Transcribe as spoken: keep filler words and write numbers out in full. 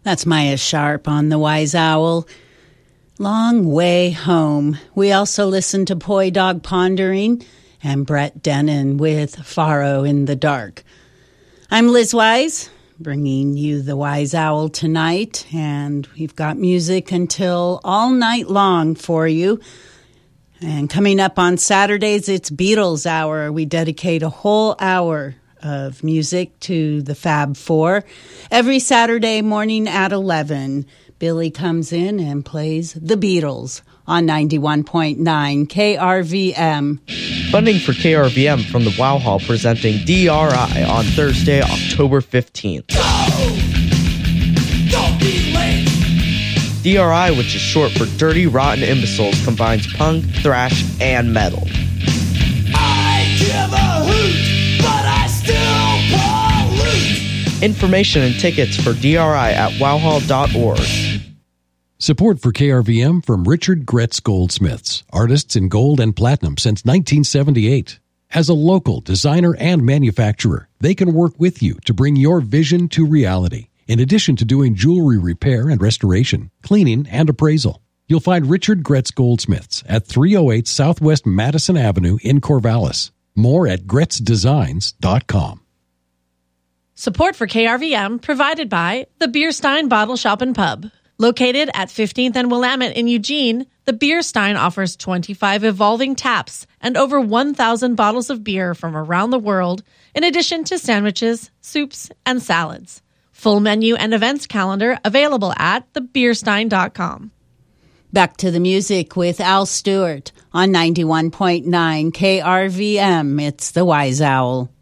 That's Maya Sharp on the Wise Owl. Long Way Home. We also listened to Poi Dog Pondering and Brett Dennen with Faro in the Dark. I'm Liz Wise, bringing you the Wise Owl tonight, and we've got music until all night long for you. And coming up on Saturdays, it's Beatles Hour. We dedicate a whole hour of music to the Fab Four. Every Saturday morning at eleven, Billy comes in and plays the Beatles on ninety-one point nine K R V M. Funding for K R V M from the Wow Hall presenting D R I on Thursday, October fifteenth. Go! Don't be late! D R I, which is short for Dirty Rotten Imbeciles, combines punk, thrash, and metal. I give a hoot, but I still pollute! Information and tickets for D R I at wow hall dot org. Support for K R V M from Richard Gretz Goldsmiths, artists in gold and platinum since nineteen seventy-eight. As a local designer and manufacturer, they can work with you to bring your vision to reality. In addition to doing jewelry repair and restoration, cleaning, and appraisal. You'll find Richard Gretz Goldsmiths at three oh eight Southwest Madison Avenue in Corvallis. More at gretz designs dot com. Support for K R V M provided by the Bierstein Bottle Shop and Pub. Located at fifteenth and Willamette in Eugene, the Bierstein offers twenty-five evolving taps and over one thousand bottles of beer from around the world, in addition to sandwiches, soups, and salads. Full menu and events calendar available at the bierstein dot com. Back to the music with Al Stewart on ninety-one point nine K R V M. It's the Wise Owl.